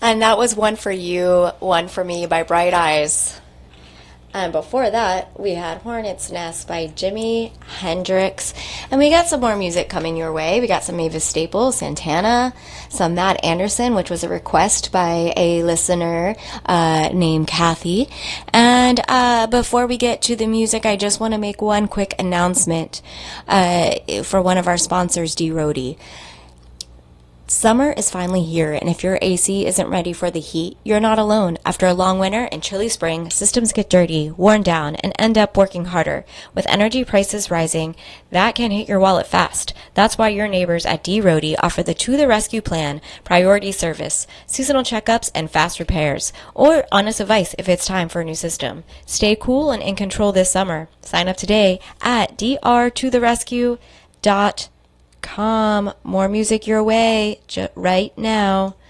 And that was One for You, One for Me by Bright Eyes. And before that, we had Hornet's Nest by Jimi Hendrix. And we got some more music coming your way. We got some Mavis Staples, Santana, some Matt Anderson, which was a request by a listener named Kathy. And before we get to the music, I just want to make one quick announcement for one of our sponsors, D-Rody. Summer is finally here, and if your AC isn't ready for the heat, you're not alone. After a long winter and chilly spring, systems get dirty, worn down, and end up working harder. With energy prices rising, that can hit your wallet fast. That's why your neighbors at D-Rody offer the To the Rescue plan, priority service, seasonal checkups, and fast repairs, or honest advice if it's time for a new system. Stay cool and in control this summer. Sign up today at drtotherescue.com. More music your way right now.